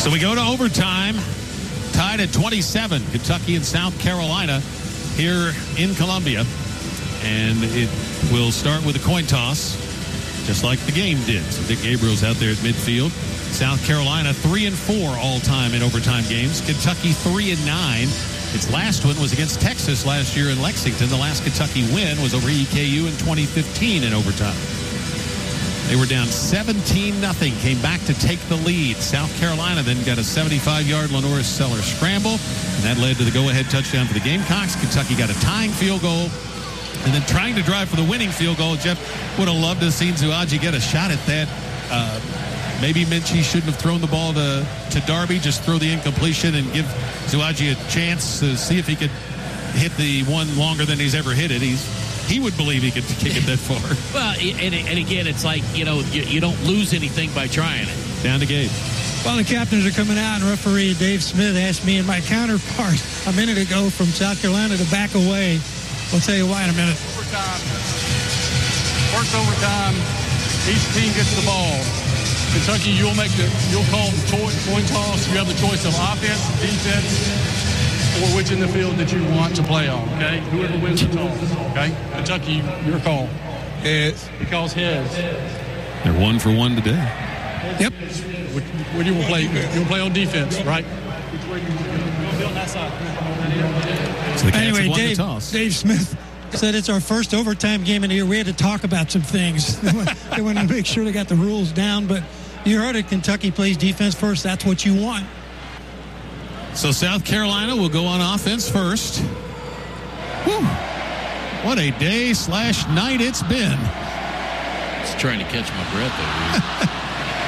So we go to overtime, tied at 27, Kentucky and South Carolina here in Columbia. And it will start with a coin toss, just like the game did. So Dick Gabriel's out there at midfield. South Carolina 3-4 all-time in overtime games. Kentucky 3-9. Its last one was against Texas last year in Lexington. The last Kentucky win was over EKU in 2015 in overtime. They were down 17-0, came back to take the lead. South Carolina then got a 75-yard LaNorris Sellers scramble, and that led to the go-ahead touchdown for the Gamecocks. Kentucky got a tying field goal, and then trying to drive for the winning field goal. Jeff would have loved to have seen Zuaji get a shot at that. Maybe Minchie shouldn't have thrown the ball to Darby, just throw the incompletion and give Zuaji a chance to see if he could hit the one longer than he's ever hit it. He would believe he could kick it that far. Well, and again, it's like, you don't lose anything by trying it. Down to Gabe. Well, the captains are coming out, and referee Dave Smith asked me and my counterpart a minute ago from South Carolina to back away. I'll tell you why in a minute. Overtime. First overtime, each team gets the ball. Kentucky, you'll call the coin toss. You have the choice of offense, defense, or which in the field that you want to play on, okay? Whoever wins the toss, okay? Kentucky, your call. Heads. He calls heads. They're 1 for 1 today. Yep. What you will play? You'll play on defense, right? You'll be on that side. So the Cats anyway, have won the toss. Dave Smith said it's our first overtime game in the year. We had to talk about some things. They wanted to make sure they got the rules down, but you heard it. Kentucky plays defense first. That's what you want. So South Carolina will go on offense first. Whew. What a day/night it's been. Just trying to catch my breath over here.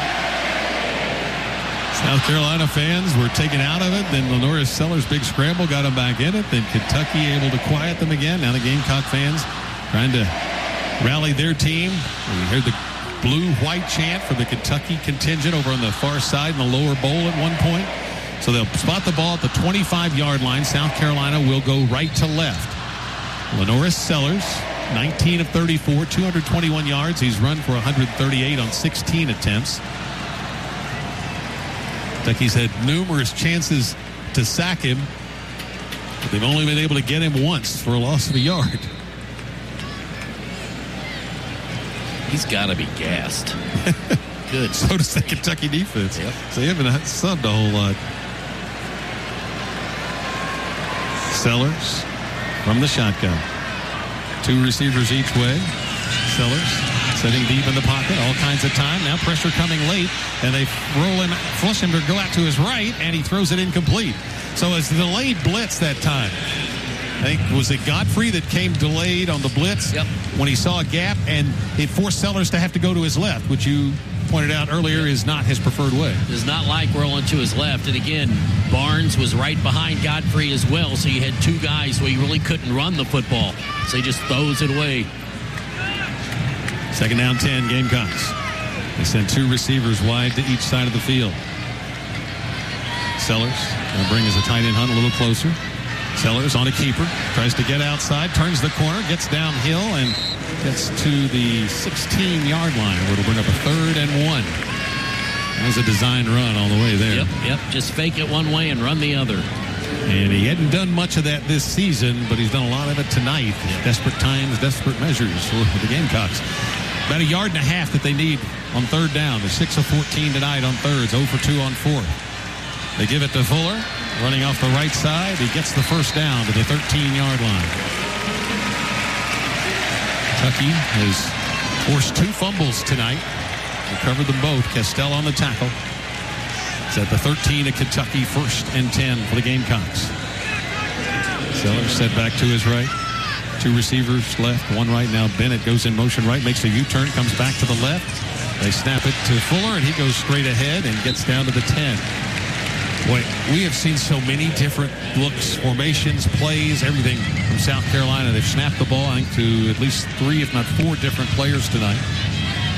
South Carolina fans were taken out of it. Then LaNorris Sellers' big scramble got them back in it. Then Kentucky able to quiet them again. Now the Gamecock fans trying to rally their team. We heard the blue-white chant for the Kentucky contingent over on the far side in the lower bowl at one point. So they'll spot the ball at the 25-yard line. South Carolina will go right to left. LaNorris Sellers, 19 of 34, 221 yards. He's run for 138 on 16 attempts. Kentucky's had numerous chances to sack him, but they've only been able to get him once for a loss of a yard. He's got to be gassed. Good. So does the Kentucky defense. Yep. So they haven't subbed a whole lot. Sellers from the shotgun. 2 receivers each way. Sellers sitting deep in the pocket, all kinds of time. Now pressure coming late, and they flush him to go out to his right, and he throws it incomplete. So it's the delayed blitz that time. I think, was it Godfrey that came delayed on the blitz? Yep. When he saw a gap, and it forced Sellers to have to go to his left, which you pointed out earlier is not his preferred way. Does not like rolling to his left. And again, Barnes was right behind Godfrey as well, so you had 2 guys where you really couldn't run the football. So he just throws it away. Second down 10, Gamecocks. They send 2 receivers wide to each side of the field. Sellers going to bring his tight end Hunt a little closer. Sellers on a keeper, tries to get outside, turns the corner, gets downhill, and gets to the 16-yard line, where it'll bring up a 3rd and 1. That was a designed run all the way there. Yep. Just fake it one way and run the other. And he hadn't done much of that this season, but he's done a lot of it tonight. Desperate times, desperate measures for the Gamecocks. About 1.5 yards that they need on 3rd down. They're 6 of 14 tonight on 3rds, 0 for 2 on 4th. They give it to Fuller, running off the right side. He gets the first down to the 13-yard line. Kentucky has forced 2 fumbles tonight. Recovered them both. Castell on the tackle. It's at the 13 of Kentucky, 1st and 10 for the Gamecocks. Sellers set back to his right. 2 receivers left, 1 right now. Bennett goes in motion right, makes a U-turn, comes back to the left. They snap it to Fuller, and he goes straight ahead and gets down to the 10. Boy, we have seen so many different looks, formations, plays, everything from South Carolina. They've snapped the ball, I think, to at least 3, if not 4 different players tonight.